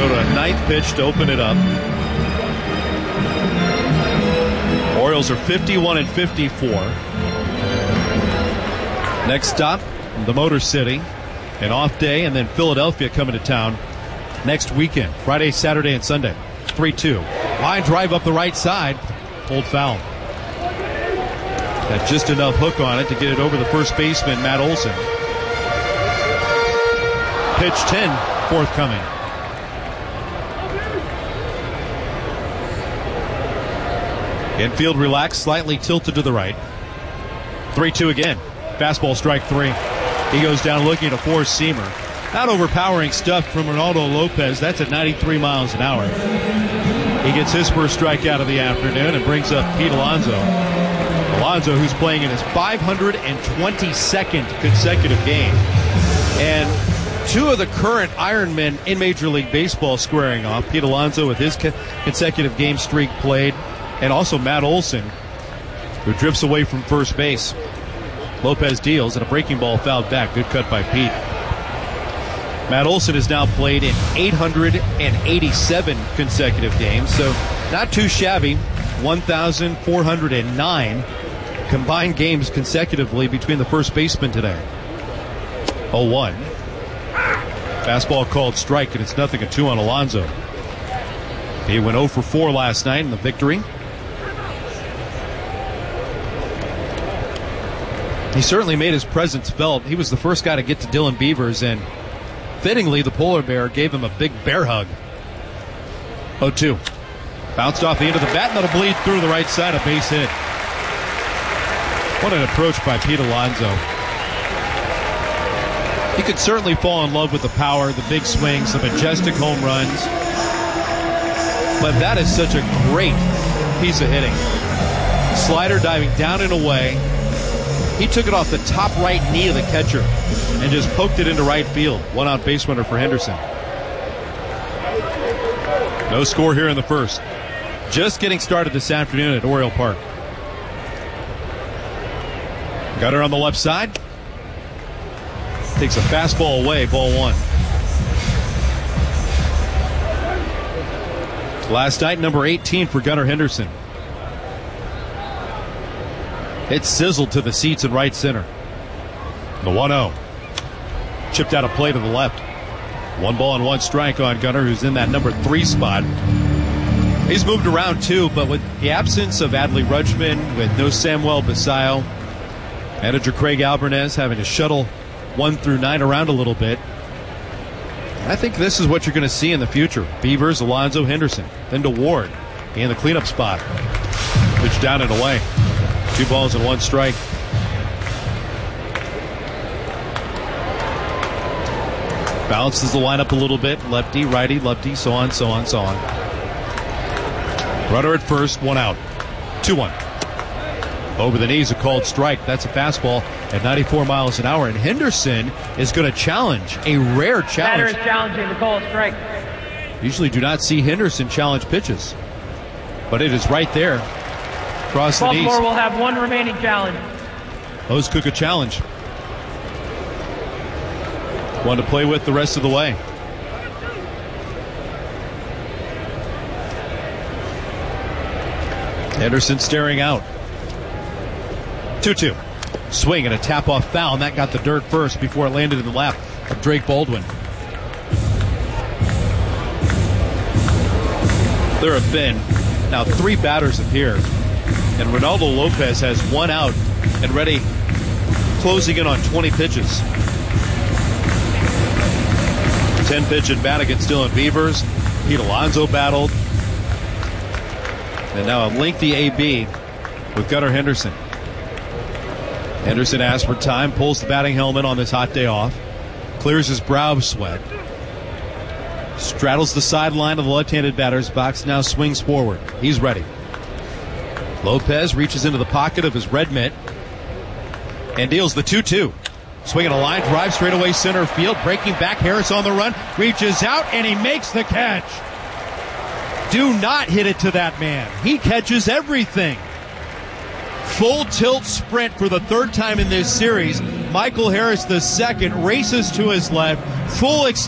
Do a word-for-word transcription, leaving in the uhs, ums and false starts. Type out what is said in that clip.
Go to a ninth pitch to open it up. Orioles are fifty-one and fifty-four. Next stop, the Motor City. An off day, and then Philadelphia coming to town next weekend. Friday, Saturday, and Sunday. three two. Line drive up the right side. Pulled foul. Had just enough hook on it to get it over the first baseman, Matt Olson. Pitch ten, forthcoming. Infield relaxed, slightly tilted to the right. three two again. Fastball, strike three. He goes down looking at a four-seamer. Not overpowering stuff from Ronaldo Lopez. That's at ninety-three miles an hour. He gets his first strikeout of the afternoon and brings up Pete Alonso. Alonso, who's playing in his five hundred twenty-second consecutive game. And two of the current Ironmen in Major League Baseball squaring off. Pete Alonso with his consecutive game streak played, and also Matt Olson, who drifts away from first base. Lopez deals, and a breaking ball fouled back. Good cut by Pete. Matt Olson has now played in eight hundred eighty-seven consecutive games, so not too shabby. one thousand four hundred nine combined games consecutively between the first basemen today. oh one. Fastball called strike, and it's nothing to two on Alonso. He went oh for four last night in the victory. He certainly made his presence felt. He was the first guy to get to Dylan Beavers, and fittingly, the polar bear gave him a big bear hug. oh two. Bounced off the end of the bat, and that'll bleed through the right side, a base hit. What an approach by Pete Alonso. He could certainly fall in love with the power, the big swings, the majestic home runs. But that is such a great piece of hitting. Slider diving down and away. He took it off the top right knee of the catcher and just poked it into right field. One out base runner for Henderson. No score here in the first. Just getting started this afternoon at Oriole Park. Gunnar on the left side. Takes a fastball away, ball one. Last night, number eighteen for Gunnar Henderson. It sizzled to the seats in right center. The one oh. Chipped out a play to the left. One ball and one strike on Gunnar, who's in that number three spot. He's moved around too, but with the absence of Adley Rutschman, with no Samuel Basayo, manager Craig Albernez having to shuttle one through nine around a little bit, I think this is what you're going to see in the future. Beavers, Alonso, Henderson, then to Ward in the cleanup spot. Pitch down and away. Two balls and one strike. Balances the lineup a little bit. Lefty, righty, lefty, so on, so on, so on. Runner at first, one out. two one. Over the knees, a called strike. That's a fastball at ninety-four miles an hour. And Henderson is going to challenge, a rare challenge. Batter is challenging the called strike. Usually do not see Henderson challenge pitches. But it is right there. Across the knees. Baltimore will have one remaining challenge. O's Cook a challenge. One to play with the rest of the way. Henderson staring out. two two. Swing and a tap-off foul, and that got the dirt first before it landed in the lap of Drake Baldwin. There have been now three batters appear, and Ronaldo Lopez has one out and ready, closing in on twenty pitches. ten pitch at bat against Dylan Beavers. Pete Alonso battled. And now a lengthy A B with Gunnar Henderson. Henderson asks for time, pulls the batting helmet on this hot day off, clears his brow of sweat, straddles the sideline of the left-handed batter's box, now swings forward. He's ready. Lopez reaches into the pocket of his red mitt and deals the two two. Swinging a line drive straight away center field, breaking back. Harris on the run, reaches out, and he makes the catch. Do not hit it to that man. He catches everything. Full tilt sprint for the third time in this series. Michael Harris the second races to his left. Full extension.